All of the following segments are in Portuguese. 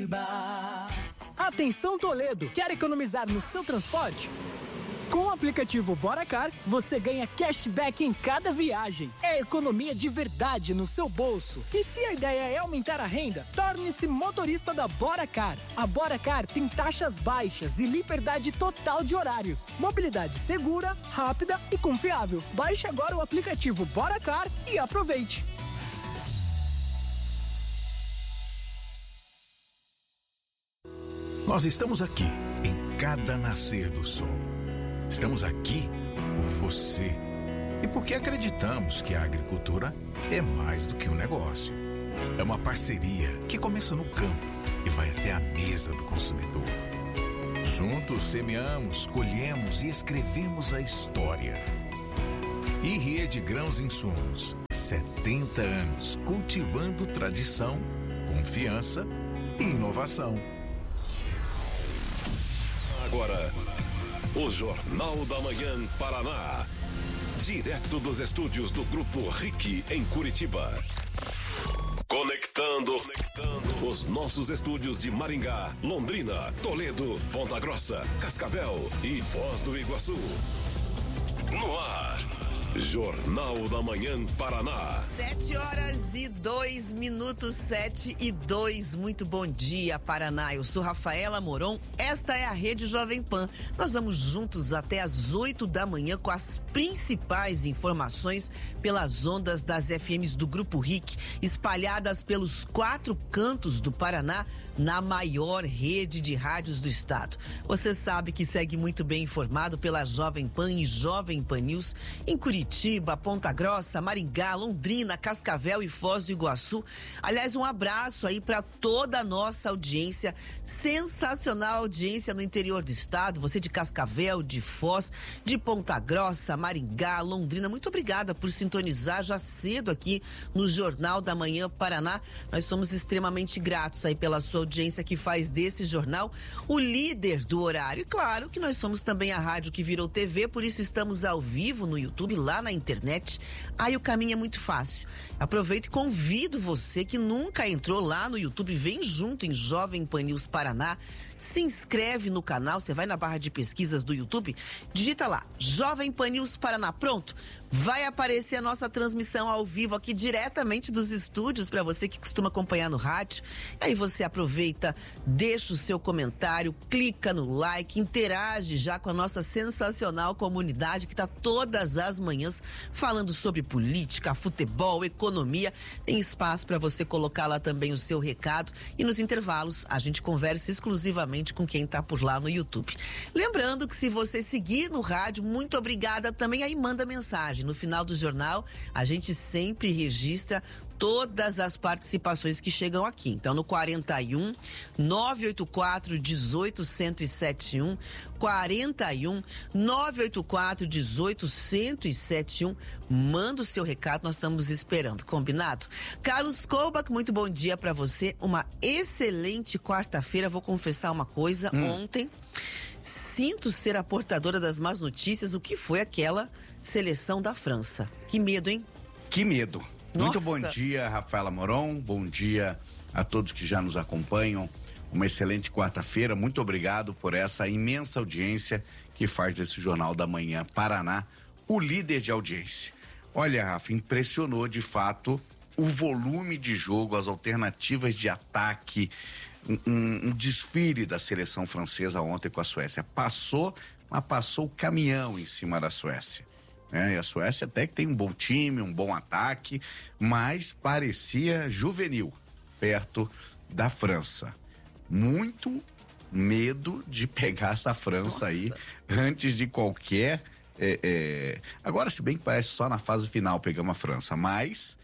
Curitiba. Atenção Toledo, quer economizar no seu transporte? Com o aplicativo BoraCar, você ganha cashback em cada viagem. É economia de verdade no seu bolso. E se a ideia é aumentar a renda, torne-se motorista da BoraCar. A BoraCar tem taxas baixas e liberdade total de horários. Mobilidade segura, rápida e confiável. Baixe agora o aplicativo BoraCar e aproveite. Nós estamos aqui, em cada nascer do sol. Estamos aqui por você e porque acreditamos que a agricultura é mais do que um negócio. É uma parceria que começa no campo e vai até a mesa do consumidor. Juntos semeamos, colhemos e escrevemos a história. Rede Grãos Insumos, 70 anos cultivando tradição, confiança e inovação. Agora, o Jornal da Manhã Paraná. Direto dos estúdios do Grupo RIC em Curitiba. Conectando os nossos estúdios de Maringá, Londrina, Toledo, Ponta Grossa, Cascavel e Foz do Iguaçu. No ar, Jornal da Manhã Paraná. 7h02, 7h02. Muito bom dia, Paraná. Eu sou Rafaela Moron. Esta é a Rede Jovem Pan. Nós vamos juntos até às 8 da manhã com as principais informações pelas ondas das FMs do Grupo RIC, espalhadas pelos 4 cantos do Paraná, na maior rede de rádios do estado. Você sabe que segue muito bem informado pela Jovem Pan e Jovem Pan News em Curitiba, Ponta Grossa, Maringá, Londrina, Cascavel e Foz do Iguaçu. Aliás, um abraço aí para toda a nossa audiência, sensacional audiência no interior do estado, você de Cascavel, de Foz, de Ponta Grossa, Maringá, Londrina, muito obrigada por sintonizar já cedo aqui no Jornal da Manhã Paraná. Nós somos extremamente gratos aí pela sua audiência que faz desse jornal o líder do horário. E claro que nós somos também a rádio que virou TV, por isso estamos ao vivo no YouTube, lá na internet. Aí o caminho é muito fácil. Aproveito e convido você que nunca entrou lá no YouTube, vem junto em Jovem Pan News Paraná, se inscreve no canal, você vai na barra de pesquisas do YouTube, digita lá, Jovem Pan News Paraná, pronto, vai aparecer a nossa transmissão ao vivo aqui diretamente dos estúdios para você que costuma acompanhar no rádio. Aí você aproveita, deixa o seu comentário, clica no like, interage já com a nossa sensacional comunidade que está todas as manhãs falando sobre política, futebol, economia. Tem espaço para você colocar lá também o seu recado e nos intervalos a gente conversa exclusivamente com quem está por lá no YouTube. Lembrando que se você seguir no rádio, muito obrigada também, aí manda mensagem. No final do jornal, a gente sempre registra todas as participações que chegam aqui. Então, no 41 984 18 1071, 41 984 18 1071, manda o seu recado, nós estamos esperando, combinado? Carlos Koubach, muito bom dia para você, uma excelente quarta-feira. Vou confessar uma coisa, ontem sinto ser a portadora das más notícias. O que foi aquela seleção da França? Que medo, hein? Que medo. Nossa. Muito bom dia, Rafaela Moron. Bom dia a todos que já nos acompanham. Uma excelente quarta-feira. Muito obrigado por essa imensa audiência que faz desse Jornal da Manhã Paraná o líder de audiência. Olha, Rafa, impressionou de fato o volume de jogo, as alternativas de ataque, um desfile da seleção francesa ontem com a Suécia. Passou o caminhão em cima da Suécia. E a Suécia até que tem um bom time, um bom ataque, mas parecia juvenil perto da França. Muito medo de pegar essa França. Nossa. Aí antes de qualquer... Agora, se bem que parece só na fase final pegamos a França, mas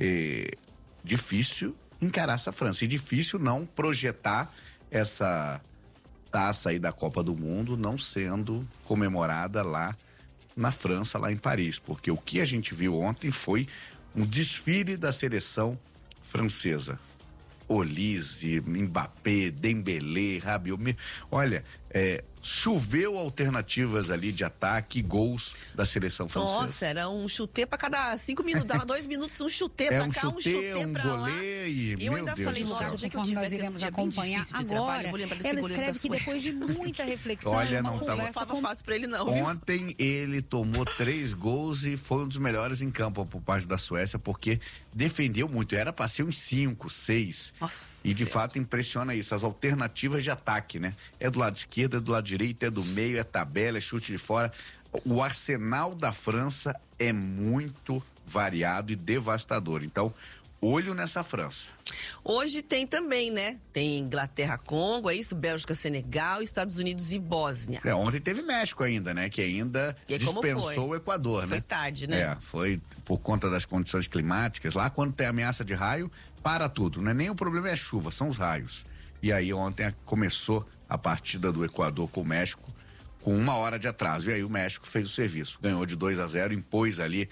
difícil encarar essa França e difícil não projetar essa taça aí da Copa do Mundo não sendo comemorada lá na França, lá em Paris, porque o que a gente viu ontem foi um desfile da seleção francesa. Olise, Mbappé, Dembélé, Rabiot, olha, choveu alternativas ali de ataque e gols da seleção francesa. Nossa, era um chutê pra cada 5 minutos, dava 2 minutos, um chutê pra cá, um chutê pra lá. E eu ainda falei, nossa, o dia que eu tiver iremos acompanhar agora, ela escreve que depois de muita reflexão, não estava fácil pra ele não, viu? Ontem ele tomou 3 gols e foi um dos melhores em campo por parte da Suécia, porque defendeu muito, era pra ser uns 5, 6. Nossa, e de fato impressiona isso, as alternativas de ataque, né? É do lado esquerdo, é do lado direito, é do meio, é tabela, é chute de fora. O arsenal da França é muito variado e devastador. Então, olho nessa França. Hoje tem também, né? Tem Inglaterra-Congo, é isso? Bélgica-Senegal, Estados Unidos e Bósnia. Ontem teve México ainda, né? Que ainda dispensou o Equador, né? Foi tarde, né? Foi por conta das condições climáticas. Lá, quando tem ameaça de raio, para tudo, né? Nem o problema é a chuva, são os raios. E aí ontem começou a partida do Equador com o México com 1 hora de atraso. E aí o México fez o serviço. Ganhou de 2-0, impôs ali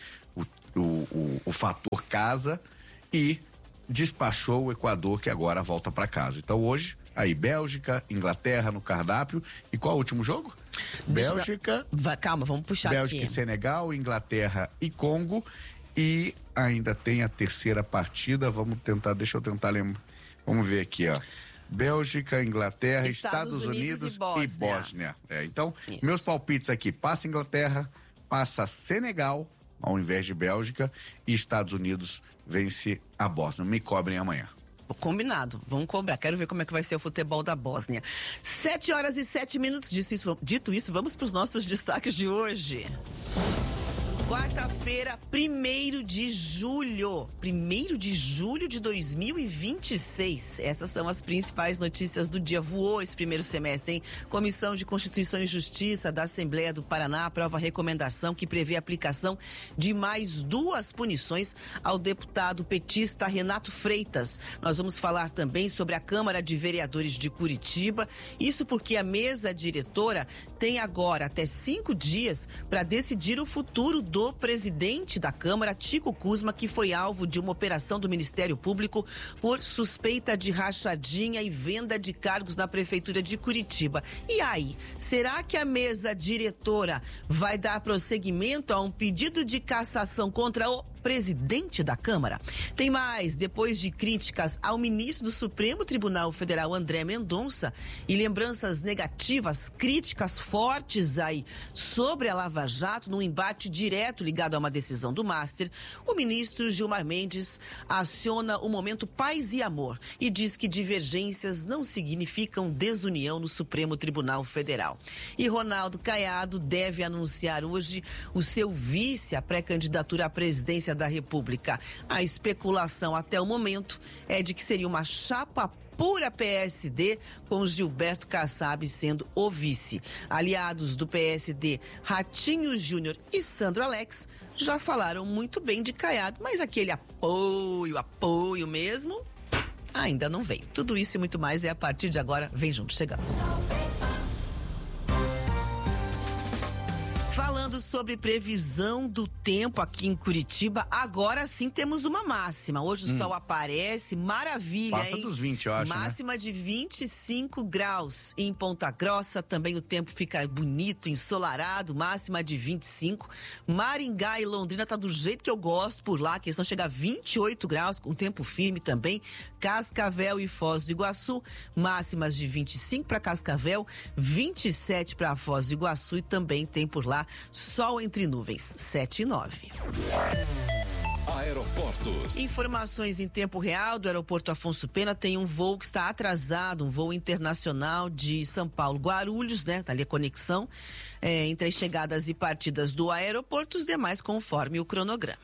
o fator casa e despachou o Equador, que agora volta para casa. Então hoje, aí Bélgica, Inglaterra no cardápio. E qual é o último jogo? Bélgica. Calma, vamos puxar Bélgica aqui. e Senegal, Inglaterra e Congo. E ainda tem a terceira partida. Deixa eu tentar lembrar. Vamos ver aqui, ó. Bélgica, Inglaterra, Estados Unidos e Bósnia. Então, isso. Meus palpites aqui, passa Inglaterra, passa Senegal, ao invés de Bélgica, e Estados Unidos vence a Bósnia. Me cobrem amanhã. Combinado, vamos cobrar. Quero ver como é que vai ser o futebol da Bósnia. 7h07. Dito isso, vamos para os nossos destaques de hoje. Quarta-feira, 1º de julho. 1º de julho de 2026. Essas são as principais notícias do dia. Voou esse primeiro semestre, hein? Comissão de Constituição e Justiça da Assembleia do Paraná aprova a recomendação que prevê a aplicação de mais 2 punições ao deputado petista Renato Freitas. Nós vamos falar também sobre a Câmara de Vereadores de Curitiba. Isso porque a mesa diretora tem agora até 5 dias para decidir o futuro do presidente da Câmara, Tico Kuzma, que foi alvo de uma operação do Ministério Público por suspeita de rachadinha e venda de cargos na Prefeitura de Curitiba. E aí, será que a mesa diretora vai dar prosseguimento a um pedido de cassação contra o presidente da Câmara? Tem mais, depois de críticas ao ministro do Supremo Tribunal Federal, André Mendonça, e lembranças negativas, críticas fortes aí sobre a Lava Jato, num embate direto ligado a uma decisão do Master, o ministro Gilmar Mendes aciona o momento paz e amor e diz que divergências não significam desunião no Supremo Tribunal Federal. E Ronaldo Caiado deve anunciar hoje o seu vice à pré-candidatura à presidência da República. A especulação até o momento é de que seria uma chapa pura PSD, com Gilberto Kassab sendo o vice. Aliados do PSD, Ratinho Júnior e Sandro Alex, já falaram muito bem de Caiado, mas aquele apoio mesmo, ainda não vem. Tudo isso e muito mais é a partir de agora. Vem junto, chegamos. Falando sobre previsão do tempo aqui em Curitiba, agora sim temos uma máxima. Hoje o sol aparece, maravilha, Passa hein? dos 20, eu acho, máxima, né? De 25 graus. Em Ponta Grossa também o tempo fica bonito, ensolarado, máxima de 25. Maringá e Londrina tá do jeito que eu gosto por lá, a questão chega a 28 graus, com tempo firme também. Cascavel e Foz do Iguaçu, máximas de 25 para Cascavel, 27 para Foz do Iguaçu e também tem por lá sol entre nuvens, 7 e 9. Aeroportos. Informações em tempo real do aeroporto Afonso Pena. Tem um voo que está atrasado, um voo internacional de São Paulo Guarulhos, né? Tá ali a conexão entre as chegadas e partidas do aeroporto, os demais conforme o cronograma.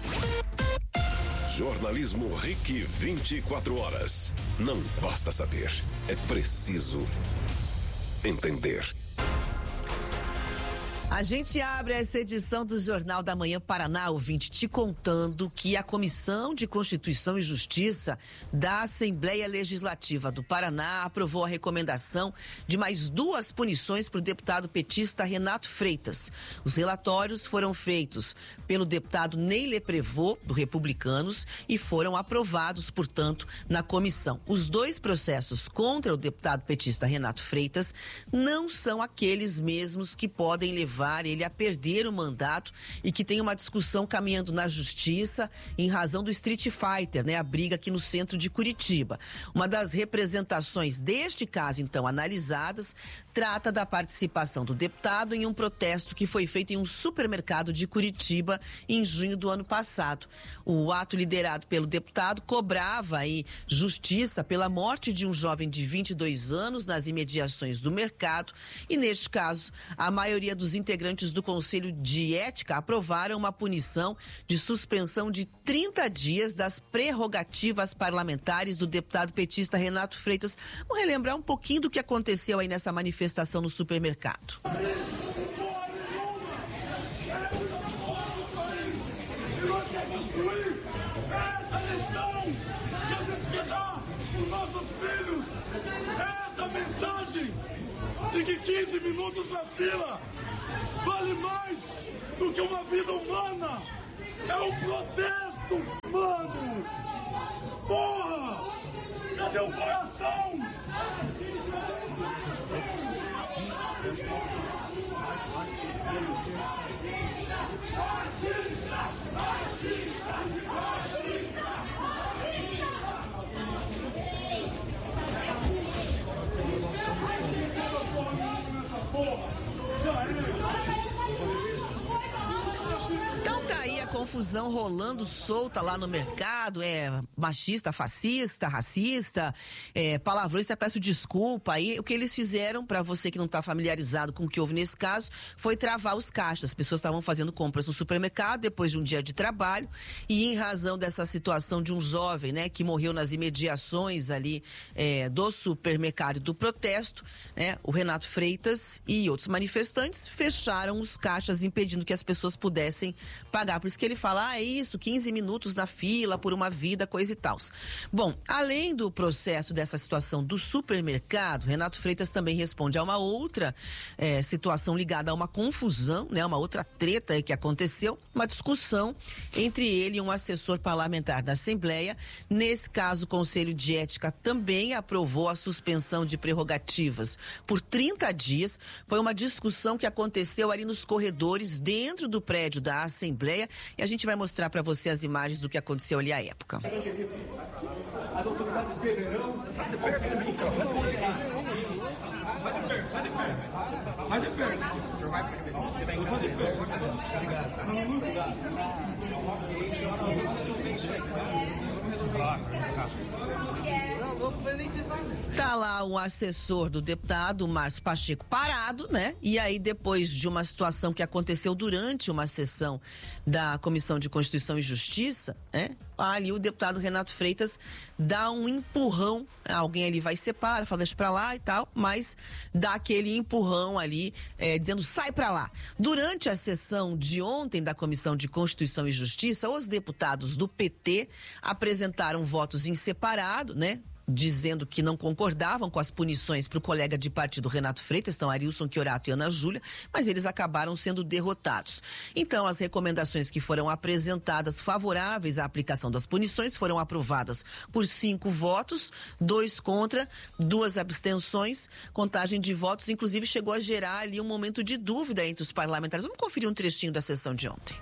Jornalismo RIC 24 horas. Não basta saber, é preciso entender. A gente abre essa edição do Jornal da Manhã Paraná, ouvinte, te contando que a Comissão de Constituição e Justiça da Assembleia Legislativa do Paraná aprovou a recomendação de mais 2 punições para o deputado petista Renato Freitas. Os relatórios foram feitos pelo deputado Ney Leprevô, do Republicanos, e foram aprovados, portanto, na comissão. Os 2 processos contra o deputado petista Renato Freitas não são aqueles mesmos que podem levar ele a perder o mandato e que tem uma discussão caminhando na justiça em razão do Street Fighter, né? A briga aqui no centro de Curitiba. Uma das representações deste caso, então, analisadas, trata da participação do deputado em um protesto que foi feito em um supermercado de Curitiba em junho do ano passado. O ato liderado pelo deputado cobrava aí justiça pela morte de um jovem de 22 anos nas imediações do mercado e, neste caso, a maioria dos integrantes do Conselho de Ética aprovaram uma punição de suspensão de 30 dias das prerrogativas parlamentares do deputado petista Renato Freitas. Vamos relembrar um pouquinho do que aconteceu aí nessa manifestação no supermercado. Essa mensagem de que 15 minutos na fila vale mais do que uma vida humana. É um protesto, mano. Porra! Cadê o coração? Então tá aí a confusão rolando solta lá no mercado, machista, fascista, racista, palavrões, eu peço desculpa aí. O que eles fizeram, para você que não tá familiarizado com o que houve nesse caso, foi travar os caixas. As pessoas estavam fazendo compras no supermercado depois de um dia de trabalho e em razão dessa situação de um jovem, né, que morreu nas imediações ali do supermercado do protesto, né, o Renato Freitas e outros manifestantes fecharam os caixas impedindo que as pessoas pudessem pagar. Por isso que ele fala, é isso, 15 minutos na fila por uma vida, coisa e tal. Bom, além do processo dessa situação do supermercado, Renato Freitas também responde a uma outra situação ligada a uma confusão, né, uma outra treta aí que aconteceu, uma discussão entre ele e um assessor parlamentar da Assembleia. Nesse caso, o Conselho de Ética também aprovou a suspensão de prerrogativas por 30 dias. Foi uma discussão que aconteceu ali nos corredores dentro do prédio da Assembleia e a gente vai mostrar para você as imagens do que aconteceu ali à época. As autoridades deverão... Sai de perto, sai de perto. Sai de perto. Sai de perto. Tá lá o assessor do deputado, Márcio Pacheco, parado, né? E aí, depois de uma situação que aconteceu durante uma sessão da Comissão de Constituição e Justiça, né? Ali o deputado Renato Freitas dá um empurrão, alguém ali vai separar, fala deixa pra lá e tal, mas dá aquele empurrão ali, dizendo sai pra lá. Durante a sessão de ontem da Comissão de Constituição e Justiça, os deputados do PT apresentaram votos em separado, né? Dizendo que não concordavam com as punições para o colega de partido Renato Freitas, então Arilson Chiorato e Ana Júlia, mas eles acabaram sendo derrotados. Então, as recomendações que foram apresentadas favoráveis à aplicação das punições foram aprovadas por 5 votos, 2 contra, 2 abstenções. Contagem de votos, inclusive, chegou a gerar ali um momento de dúvida entre os parlamentares. Vamos conferir um trechinho da sessão de ontem.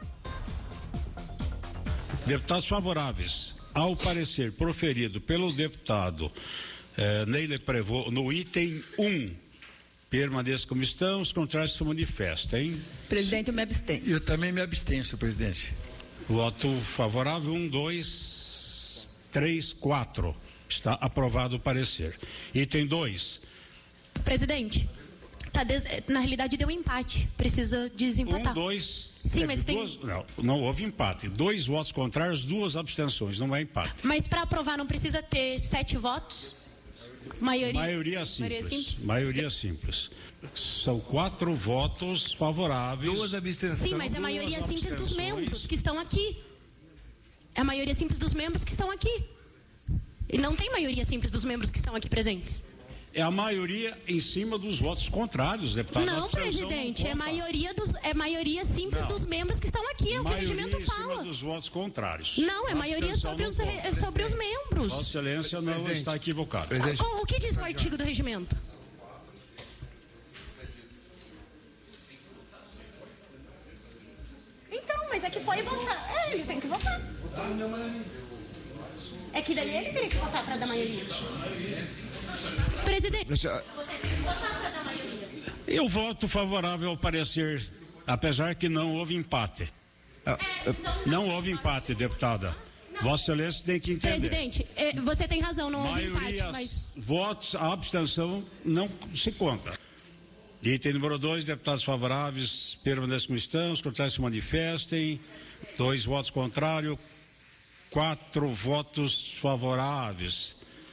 Deputados favoráveis ao parecer proferido pelo deputado Ney Leprevô no item 1, permaneça como estão, os contrários se manifestam, hein? Presidente, eu me abstenho. Eu também me abstenho, senhor presidente. Voto favorável, 1, 2, 3, 4. Está aprovado o parecer. Item 2. Presidente, na realidade deu um empate, precisa desempatar. 1, 2... Sim, mas tem... Não houve empate. 2 votos contrários, 2 abstenções. Não é empate. Mas para aprovar não precisa ter 7 votos? Maioria simples. Maioria simples. São 4 votos favoráveis. 2 abstenções. Sim, mas é a maioria simples dos membros que estão aqui. É a maioria simples dos membros que estão aqui. E não tem maioria simples dos membros que estão aqui presentes. É a maioria em cima dos votos contrários, deputado. Não, presidente, é maioria simples dos membros que estão aqui, é o que o regimento fala. Em cima dos votos contrários. Não, é maioria sobre os membros. Vossa Excelência não está equivocado. O que diz o artigo do regimento? Então, mas é que foi votar. Ele tem que votar. É que daí ele teria que votar para dar maioria. Presidente, você tem que votar para dar maioria. Eu voto favorável ao parecer, apesar que não houve empate. Não houve empate, deputada. Vossa Excelência tem que entender. Presidente, você tem razão, não houve empate, mas... Votos, a abstenção não se conta. Item número 2, deputados favoráveis permaneçam como estão, os contrários se manifestem. 2 votos contrários, 4 votos favoráveis.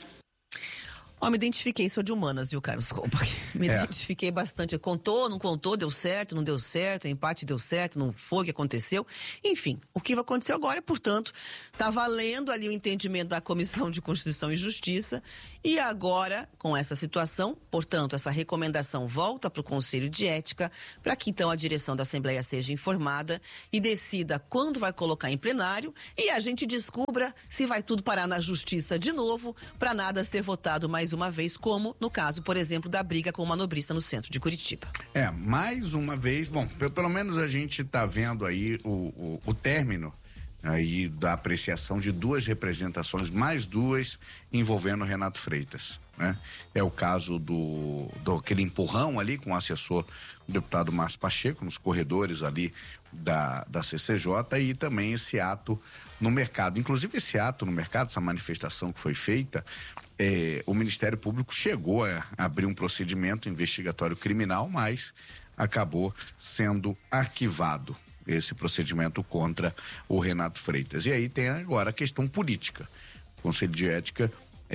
Me identifiquei, sou de humanas, viu, Carlos Compa? Me identifiquei bastante. Contou, não contou, deu certo, não deu certo, empate deu certo, não foi o que aconteceu. Enfim, o que vai acontecer agora, portanto, está valendo ali o entendimento da Comissão de Constituição e Justiça. E agora, com essa situação, portanto, essa recomendação volta para o Conselho de Ética, para que então a direção da Assembleia seja informada e decida quando vai colocar em plenário e a gente descubra se vai tudo parar na Justiça de novo, para nada ser votado mais uma vez, como no caso, por exemplo, da briga com o manobrista no centro de Curitiba. Mais uma vez, bom, pelo menos a gente está vendo aí o término aí da apreciação de 2 representações, mais 2 envolvendo o Renato Freitas, né? É o caso do aquele empurrão ali com o assessor do deputado Márcio Pacheco nos corredores ali da CCJ e também esse ato no mercado. Inclusive esse ato no mercado, essa manifestação que foi feita, o Ministério Público chegou a abrir um procedimento investigatório criminal, mas acabou sendo arquivado esse procedimento contra o Renato Freitas. E aí tem agora a questão política. O Conselho de Ética,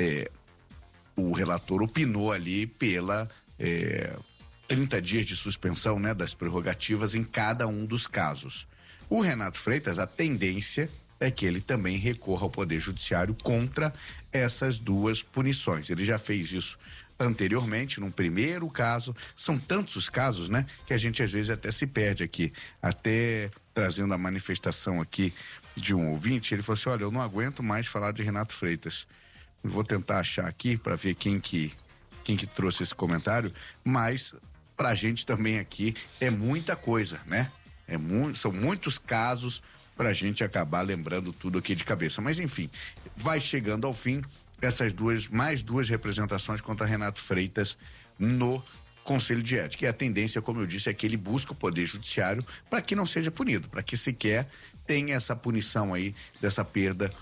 o relator opinou ali pela 30 dias de suspensão, né, das prerrogativas em cada um dos casos. O Renato Freitas, a tendência é que ele também recorra ao Poder Judiciário contra essas 2 punições. Ele já fez isso anteriormente, num primeiro caso. São tantos os casos, né, que a gente às vezes até se perde aqui. Até trazendo a manifestação aqui de um ouvinte, ele falou assim: olha, eu não aguento mais falar de Renato Freitas. Vou tentar achar aqui para ver quem que trouxe esse comentário, mas pra gente também aqui é muita coisa, né? São muitos casos pra gente acabar lembrando tudo aqui de cabeça. Mas enfim, vai chegando ao fim essas mais 2 representações contra Renato Freitas no Conselho de Ética. E a tendência, como eu disse, é que ele busca o Poder Judiciário para que não seja punido, para que sequer tenha essa punição aí dessa perda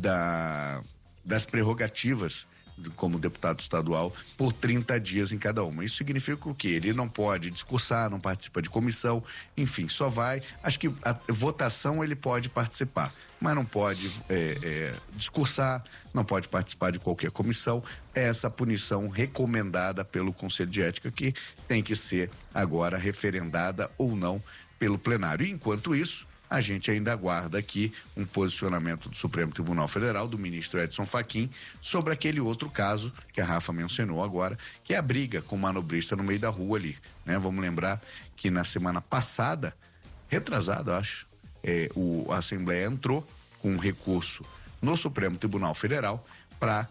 das prerrogativas como deputado estadual por 30 dias em cada uma. Isso significa o quê? Ele não pode discursar, não participa de comissão, enfim, só vai. Acho que a votação ele pode participar, mas não pode discursar, não pode participar de qualquer comissão. É essa punição recomendada pelo Conselho de Ética que tem que ser agora referendada ou não pelo plenário. E, enquanto isso, a gente ainda aguarda aqui um posicionamento do Supremo Tribunal Federal, do ministro Edson Fachin, sobre aquele outro caso que a Rafa mencionou agora, que é a briga com o manobrista no meio da rua ali, né? Vamos lembrar que na semana passada, retrasada, acho, a Assembleia entrou com um recurso no Supremo Tribunal Federal para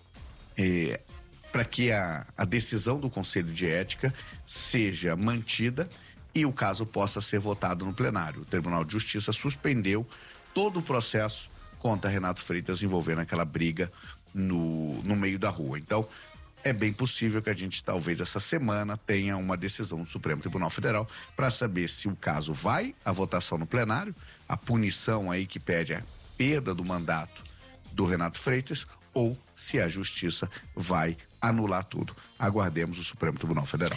que a decisão do Conselho de Ética seja mantida e o caso possa ser votado no plenário. O Tribunal de Justiça suspendeu todo o processo contra Renato Freitas envolvendo aquela briga no meio da rua. Então, é bem possível que a gente talvez essa semana tenha uma decisão do Supremo Tribunal Federal para saber se o caso vai à votação no plenário, a punição aí que pede a perda do mandato do Renato Freitas, ou se a Justiça vai anular tudo. aguardemos o Supremo Tribunal Federal.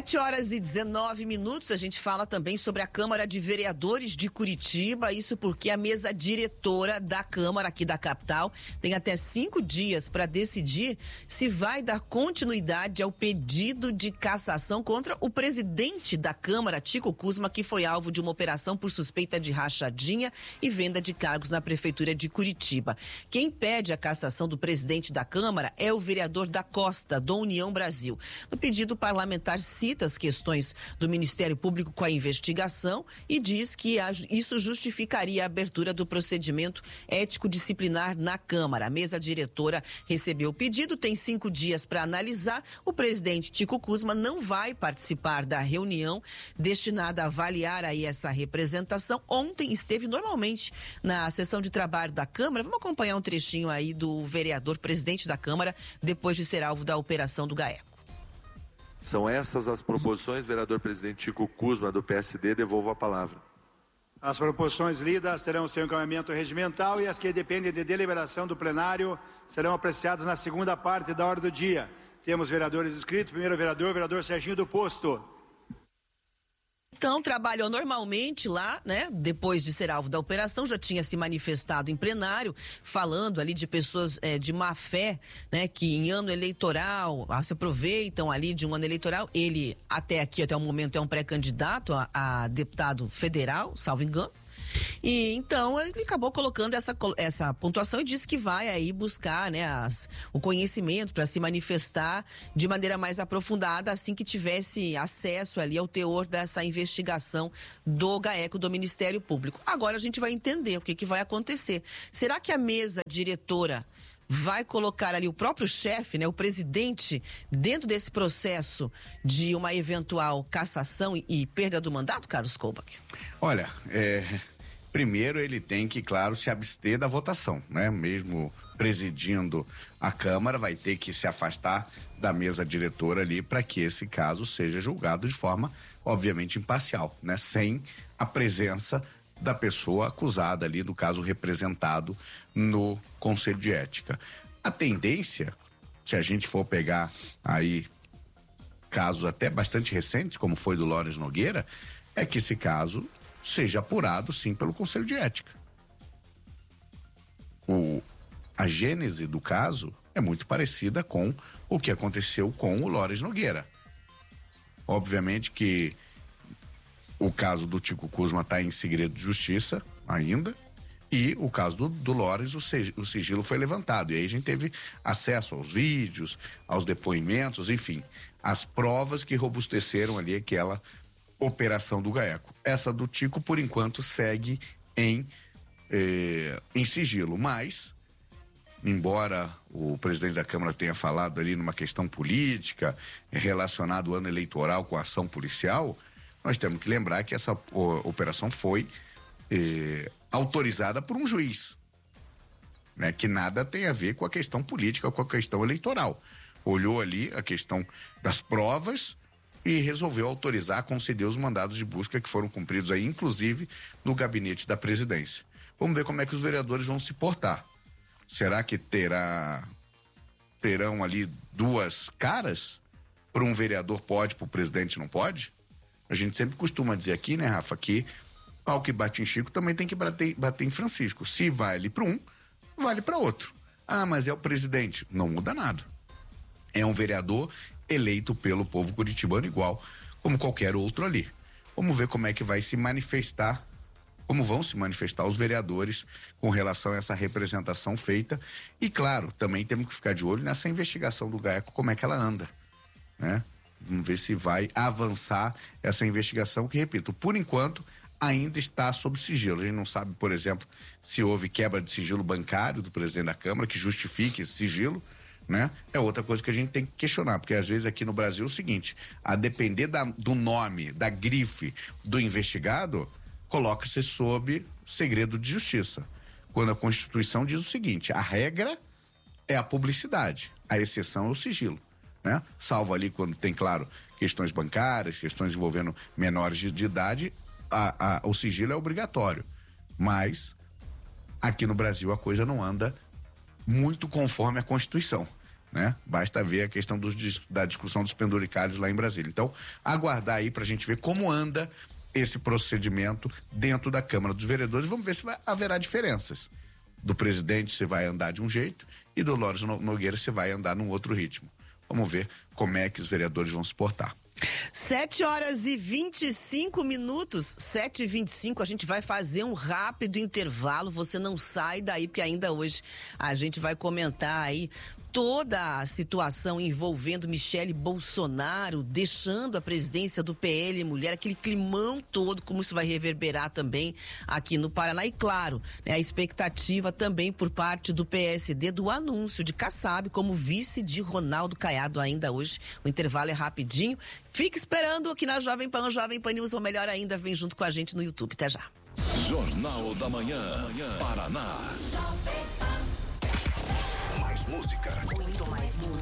7h19, a gente fala também sobre a Câmara de Vereadores de Curitiba, isso porque a mesa diretora da Câmara aqui da capital tem até 5 dias para decidir se vai dar continuidade ao pedido de cassação contra o presidente da Câmara, Tico Kuzma, que foi alvo de uma operação por suspeita de rachadinha e venda de cargos na Prefeitura de Curitiba. Quem pede a cassação do presidente da Câmara é o vereador da Costa, do União Brasil. No pedido, o parlamentar cita as questões do Ministério Público com a investigação e diz que isso justificaria a abertura do procedimento ético-disciplinar na Câmara. A mesa diretora recebeu o pedido, tem 5 dias para analisar. O presidente Tico Kuzma não vai participar da reunião destinada a avaliar aí essa representação. Ontem esteve normalmente na sessão de trabalho da Câmara. Vamos acompanhar um trechinho aí do vereador presidente da Câmara depois de ser alvo da operação do GAECO. São essas as proposições, vereador presidente Tico Kuzma, do PSD, devolvo a palavra. As proposições lidas terão seu encaminhamento regimental e as que dependem de deliberação do plenário serão apreciadas na segunda parte da ordem do dia. Temos vereadores inscritos. Primeiro vereador Serginho do Posto. Então, trabalhou normalmente lá, né? Depois de ser alvo da operação, já tinha se manifestado em plenário, falando ali de pessoas de má fé, né? Que em ano eleitoral se aproveitam ali de um ano eleitoral. Ele, até o momento, é um pré-candidato a deputado federal, salvo engano. E então ele acabou colocando essa pontuação e disse que vai aí buscar, né, o conhecimento para se manifestar de maneira mais aprofundada assim que tivesse acesso ali ao teor dessa investigação do GAECO, do Ministério Público. Agora a gente vai entender o que vai acontecer. Será que a mesa diretora vai colocar ali o próprio chefe, né, o presidente, dentro desse processo de uma eventual cassação e perda do mandato, Carlos Koubach? Olha, primeiro ele tem que, claro, se abster da votação, né? Mesmo presidindo a Câmara, vai ter que se afastar da mesa diretora ali para que esse caso seja julgado de forma, obviamente, imparcial, né? Sem a presença da pessoa acusada ali, do caso representado no Conselho de Ética. A tendência, se a gente for pegar aí casos até bastante recentes, como foi do Lores Nogueira, é que esse caso seja apurado, sim, pelo Conselho de Ética. A gênese do caso é muito parecida com o que aconteceu com o Lores Nogueira. Obviamente que o caso do Tico Kuzma está em segredo de justiça ainda, e o caso do Lores, o sigilo foi levantado, e aí a gente teve acesso aos vídeos, aos depoimentos, enfim, as provas que robusteceram ali aquela operação do GAECO. Essa do Tico, por enquanto, segue em sigilo, mas, embora o presidente da Câmara tenha falado ali numa questão política, relacionado ao ano eleitoral com a ação policial, nós temos que lembrar que essa operação foi autorizada por um juiz, né, que nada tem a ver com a questão política, com a questão eleitoral. Olhou ali a questão das provas e resolveu autorizar, conceder os mandados de busca que foram cumpridos aí, inclusive no gabinete da presidência. Vamos ver como é que os vereadores vão se portar. Será que terão ali duas caras? Para um vereador pode, para o presidente não pode? A gente sempre costuma dizer aqui, né, Rafa, que ao que bate em Chico também tem que bater em Francisco. Se vale para um, vale para outro. Ah, mas é o presidente. Não muda nada. É um vereador eleito pelo povo curitibano igual como qualquer outro ali. Vamos ver como é que vai se manifestar, como vão se manifestar os vereadores com relação a essa representação feita. E claro, também temos que ficar de olho nessa investigação do GAECO, como é que ela anda, né? Vamos ver se vai avançar essa investigação, que, repito, por enquanto ainda está sob sigilo. A gente não sabe, por exemplo, se houve quebra de sigilo bancário do presidente da Câmara que justifique esse sigilo, né? É outra coisa que a gente tem que questionar, porque às vezes aqui no Brasil é o seguinte, a depender do nome, da grife do investigado, coloca-se sob segredo de justiça. Quando a Constituição diz o seguinte, a regra é a publicidade, a exceção é o sigilo, né? Salvo ali quando tem, claro, questões bancárias, questões envolvendo menores de idade, o sigilo é obrigatório. Mas aqui no Brasil a coisa não anda muito conforme a Constituição. né? Basta ver a questão da discussão dos penduricários lá em Brasília. Então, aguardar aí pra gente ver como anda esse procedimento dentro da Câmara dos Vereadores. Vamos ver se haverá diferenças. Do presidente se vai andar de um jeito e do Lores Nogueira se vai andar num outro ritmo. Vamos ver como é que os vereadores vão se portar. 7h25, 7h25, a gente vai fazer um rápido intervalo, você não sai daí, porque ainda hoje a gente vai comentar aí toda a situação envolvendo Michele Bolsonaro, deixando a presidência do PL Mulher, aquele climão todo, como isso vai reverberar também aqui no Paraná. E claro, né, a expectativa também por parte do PSD do anúncio de Kassab como vice de Ronaldo Caiado ainda hoje. O intervalo é rapidinho. Fique esperando aqui na Jovem Pan News, ou melhor ainda, vem junto com a gente no YouTube. Até já. Jornal da Manhã, Paraná. Mais música. Muito mais música.